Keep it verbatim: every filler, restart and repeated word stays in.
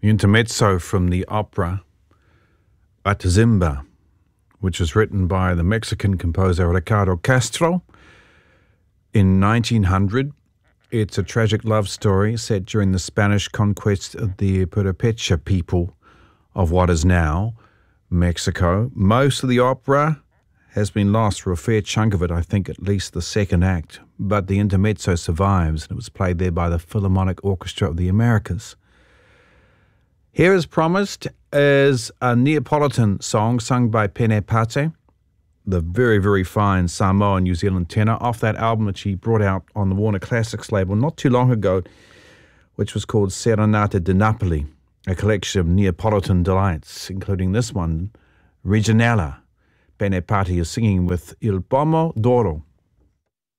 intermezzo from the opera Atazimba, which was written by the Mexican composer Ricardo Castro in nineteen hundred. It's a tragic love story set during the Spanish conquest of the Purépecha people of what is now Mexico. Most of the opera has been lost, for a fair chunk of it, I think at least the second act, but the intermezzo survives, and it was played there by the Philharmonic Orchestra of the Americas. Here, as promised, is a Neapolitan song sung by Pene Pate, the very, very fine Samoa New Zealand tenor, off that album that she brought out on the Warner Classics label not too long ago, which was called Serenata di Napoli, a collection of Neapolitan delights, including this one, Regionella. Pene Pate is singing with Il Pomo d'Oro.